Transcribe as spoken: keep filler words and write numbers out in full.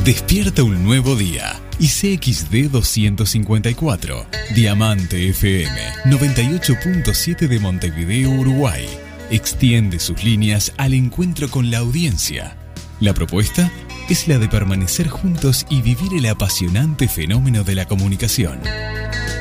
Despierta un nuevo día y C X D doscientos cincuenta y cuatro, Diamante F M noventa y ocho punto siete de Montevideo, Uruguay. Extiende sus líneas al encuentro con la audiencia. La propuesta es la de permanecer juntos y vivir el apasionante fenómeno de la comunicación.